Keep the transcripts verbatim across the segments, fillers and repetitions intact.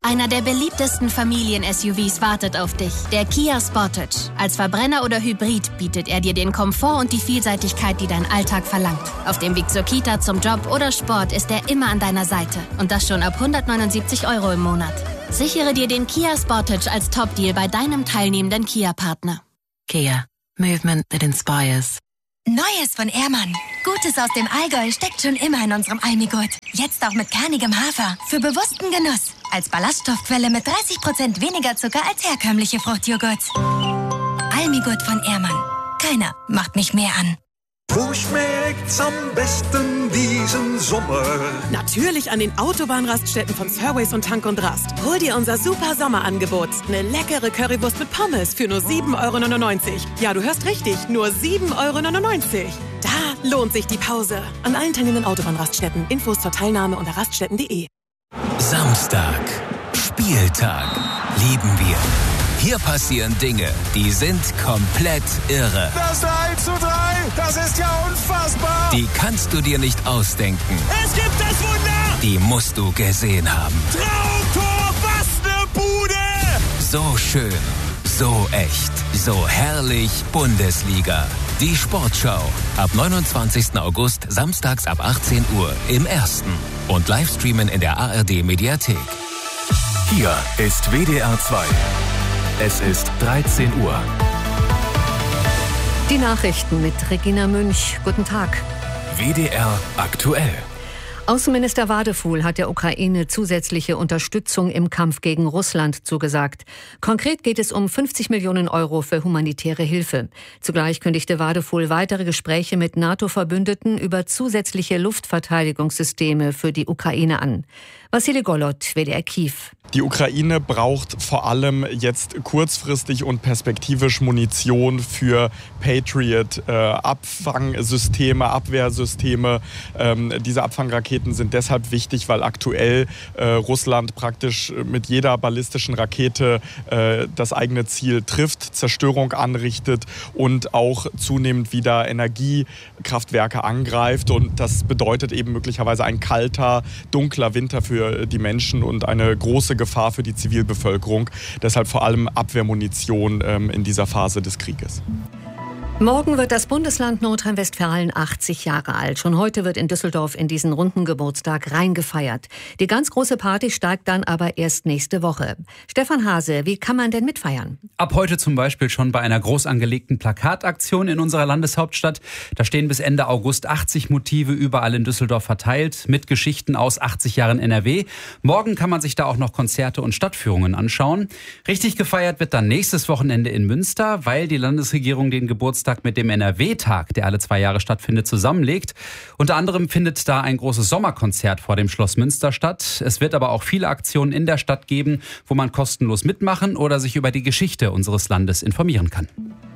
Einer der beliebtesten Familien-S U Vs wartet auf dich. Der Kia Sportage. Als Verbrenner oder Hybrid bietet er dir den Komfort und die Vielseitigkeit, die dein Alltag verlangt. Auf dem Weg zur Kita, zum Job oder Sport ist er immer an deiner Seite. Und das schon ab hundertneunundsiebzig Euro im Monat. Sichere dir den Kia Sportage als Top-Deal bei deinem teilnehmenden Kia-Partner. Kia. Movement that inspires. Neues von Ehrmann. Gutes aus dem Allgäu steckt schon immer in unserem Almigurt. Jetzt auch mit kernigem Hafer. Für bewussten Genuss. Als Ballaststoffquelle mit dreißig Prozent weniger Zucker als herkömmliche Fruchtjoghurts. Almigurt von Ehrmann. Keiner macht mich mehr an. Wo schmeckt's am besten diesen Sommer? Natürlich an den Autobahnraststätten von Surways und Tank und Rast. Hol dir unser super Sommerangebot. Eine leckere Currywurst mit Pommes für nur sieben Euro neunundneunzig. Ja, du hörst richtig, nur sieben Euro neunundneunzig. Da lohnt sich die Pause. An allen teilnehmenden Autobahnraststätten. Infos zur Teilnahme unter raststätten punkt de. Samstag. Spieltag. Lieben wir. Hier passieren Dinge, die sind komplett irre. Das eins zu drei, das ist ja unfassbar. Die kannst du dir nicht ausdenken. Es gibt das Wunder. Die musst du gesehen haben. Traumtor, was ne Bude. So schön, so echt, so herrlich Bundesliga. Die Sportschau. Ab neunundzwanzigsten August, samstags ab achtzehn Uhr im Ersten. Und Livestreamen in der A R D-Mediathek. Hier ist W D R zwei. Es ist dreizehn Uhr. Die Nachrichten mit Regina Münch. Guten Tag. W D R aktuell. Außenminister Wadefuhl hat der Ukraine zusätzliche Unterstützung im Kampf gegen Russland zugesagt. Konkret geht es um fünfzig Millionen Euro für humanitäre Hilfe. Zugleich kündigte Wadefuhl weitere Gespräche mit NATO-Verbündeten über zusätzliche Luftverteidigungssysteme für die Ukraine an. Wassili Golot, W D R Kiew. Die Ukraine braucht vor allem jetzt kurzfristig und perspektivisch Munition für Patriot-Abfangsysteme, äh, Abwehrsysteme. Ähm, diese Abfangraketen sind deshalb wichtig, weil aktuell äh, Russland praktisch mit jeder ballistischen Rakete äh, das eigene Ziel trifft, Zerstörung anrichtet und auch zunehmend wieder Energiekraftwerke angreift. Und das bedeutet eben möglicherweise ein kalter, dunkler Winter für die Menschen und eine große Gefahr für die Zivilbevölkerung. Deshalb vor allem Abwehrmunition ähm, in dieser Phase des Krieges. Morgen wird das Bundesland Nordrhein-Westfalen achtzig Jahre alt. Schon heute wird in Düsseldorf in diesen runden Geburtstag reingefeiert. Die ganz große Party steigt dann aber erst nächste Woche. Stefan Hase, wie kann man denn mitfeiern? Ab heute zum Beispiel schon bei einer groß angelegten Plakataktion in unserer Landeshauptstadt. Da stehen bis Ende August achtzig Motive überall in Düsseldorf verteilt mit Geschichten aus achtzig Jahren N R W. Morgen kann man sich da auch noch Konzerte und Stadtführungen anschauen. Richtig gefeiert wird dann nächstes Wochenende in Münster, weil die Landesregierung den Geburtstag mit dem N R W-Tag, der alle zwei Jahre stattfindet, zusammenlegt. Unter anderem findet da ein großes Sommerkonzert vor dem Schloss Münster statt. Es wird aber auch viele Aktionen in der Stadt geben, wo man kostenlos mitmachen oder sich über die Geschichte unseres Landes informieren kann.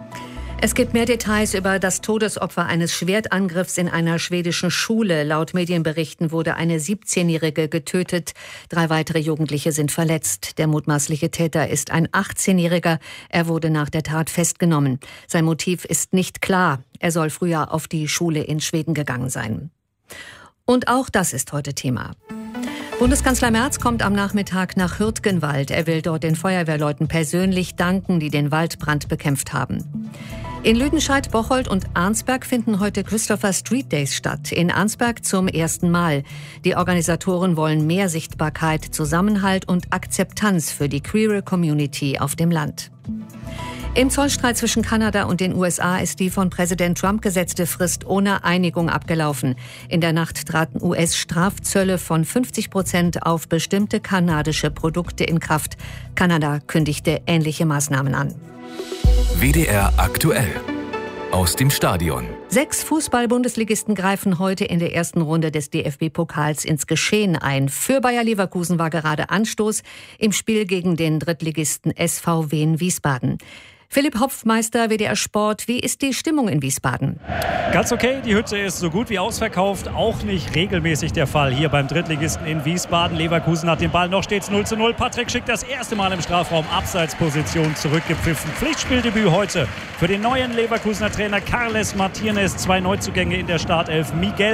Es gibt mehr Details über das Todesopfer eines Schwertangriffs in einer schwedischen Schule. Laut Medienberichten wurde eine siebzehnjährige getötet. Drei weitere Jugendliche sind verletzt. Der mutmaßliche Täter ist ein achtzehnjähriger. Er wurde nach der Tat festgenommen. Sein Motiv ist nicht klar. Er soll früher auf die Schule in Schweden gegangen sein. Und auch das ist heute Thema. Bundeskanzler Merz kommt am Nachmittag nach Hürtgenwald. Er will dort den Feuerwehrleuten persönlich danken, die den Waldbrand bekämpft haben. In Lüdenscheid, Bocholt und Arnsberg finden heute Christopher Street Days statt. In Arnsberg zum ersten Mal. Die Organisatoren wollen mehr Sichtbarkeit, Zusammenhalt und Akzeptanz für die queere Community auf dem Land. Im Zollstreit zwischen Kanada und den U S A ist die von Präsident Trump gesetzte Frist ohne Einigung abgelaufen. In der Nacht traten U S-Strafzölle von fünfzig Prozent auf bestimmte kanadische Produkte in Kraft. Kanada kündigte ähnliche Maßnahmen an. W D R aktuell. Aus dem Stadion. Sechs Fußball-Bundesligisten greifen heute in der ersten Runde des D F B-Pokals ins Geschehen ein. Für Bayer Leverkusen war gerade Anstoß im Spiel gegen den Drittligisten S V Wien Wiesbaden. Philipp Hopfmeister, W D R Sport, wie ist die Stimmung in Wiesbaden? Ganz okay, die Hütte ist so gut wie ausverkauft, auch nicht regelmäßig der Fall hier beim Drittligisten in Wiesbaden. Leverkusen hat den Ball, noch steht's null zu null. Patrick Schick das erste Mal im Strafraum, Abseitsposition zurückgepfiffen. Pflichtspieldebüt heute für den neuen Leverkusener Trainer Carles Martínez. Zwei Neuzugänge in der Startelf. Miguel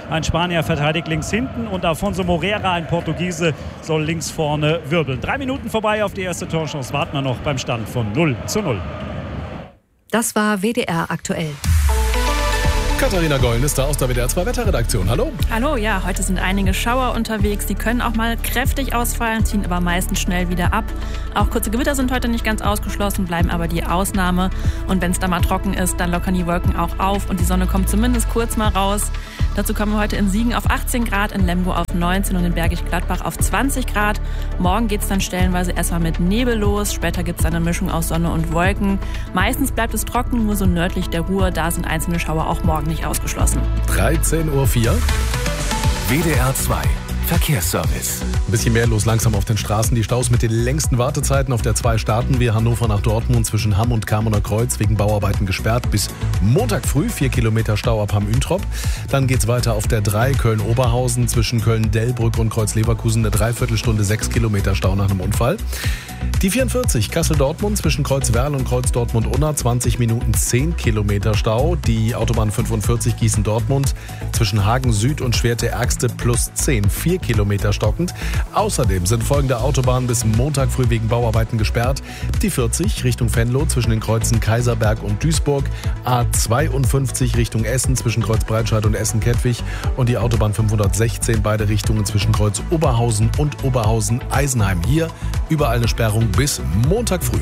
Ein Spanier verteidigt links hinten und Afonso Moreira, ein Portugiese, soll links vorne wirbeln. Drei Minuten vorbei auf die erste Torchance. Warten wir noch beim Stand von null zu null. Das war W D R aktuell. Katharina Gollen ist da aus der W D R zwei Wetterredaktion. Hallo. Hallo, ja, heute sind einige Schauer unterwegs. Die können auch mal kräftig ausfallen, ziehen aber meistens schnell wieder ab. Auch kurze Gewitter sind heute nicht ganz ausgeschlossen, bleiben aber die Ausnahme. Und wenn es da mal trocken ist, dann lockern die Wolken auch auf und die Sonne kommt zumindest kurz mal raus. Dazu kommen wir heute in Siegen auf achtzehn Grad, in Lemgo auf neunzehn und in Bergisch Gladbach auf zwanzig Grad. Morgen geht es dann stellenweise erstmal mit Nebel los. Später gibt es eine Mischung aus Sonne und Wolken. Meistens bleibt es trocken, nur so nördlich der Ruhr. Da sind einzelne Schauer auch morgen nicht ausgeschlossen. dreizehn Uhr vier. W D R zwei Verkehrsservice. Ein bisschen mehr los langsam auf den Straßen. Die Staus mit den längsten Wartezeiten auf der zwei starten wir. Hannover nach Dortmund zwischen Hamm und Kamener Kreuz wegen Bauarbeiten gesperrt bis Montag früh. Vier Kilometer Stau ab Hamm-Üntrop. Dann geht's weiter auf der drei Köln-Oberhausen zwischen Köln-Dellbrück und Kreuz-Leverkusen. Eine Dreiviertelstunde, sechs Kilometer Stau nach einem Unfall. Die vierundvierzig Kassel-Dortmund zwischen Kreuz-Werl und Kreuz-Dortmund-Unna. zwanzig Minuten, zehn Kilometer Stau. Die Autobahn fünfundvierzig Gießen-Dortmund zwischen Hagen Süd und Schwerte-Ärgste plus zehn. vier Kilometer stockend. Außerdem sind folgende Autobahnen bis Montag früh wegen Bauarbeiten gesperrt. Die vierzig Richtung Venlo zwischen den Kreuzen Kaiserberg und Duisburg. A zweiundfünfzig Richtung Essen zwischen Kreuz Breitscheid und Essen-Kettwig. Und die Autobahn fünfhundertsechzehn beide Richtungen zwischen Kreuz Oberhausen und Oberhausen-Eisenheim. Hier überall eine Sperrung bis Montag früh.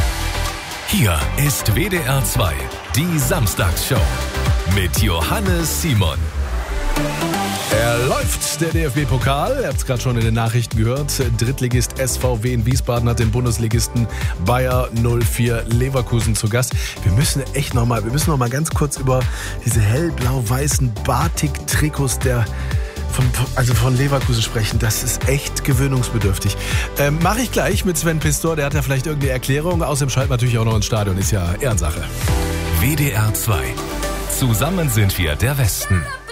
Hier ist W D R zwei, die Samstagsshow mit Johannes Simon. Er läuft, der D F B-Pokal. Ihr habt es gerade schon in den Nachrichten gehört. Drittligist S V W in Wiesbaden hat den Bundesligisten Bayer null vier Leverkusen zu Gast. Wir müssen echt noch mal, wir müssen noch mal ganz kurz über diese hellblau-weißen Batik-Trikots der Von, also von Leverkusen sprechen, das ist echt gewöhnungsbedürftig. Ähm, Mache ich gleich mit Sven Pistor, der hat ja vielleicht irgendeine Erklärung. Außerdem schalten wir natürlich auch noch ins Stadion, ist ja Ehrensache. W D R zwei. Zusammen sind wir der Westen.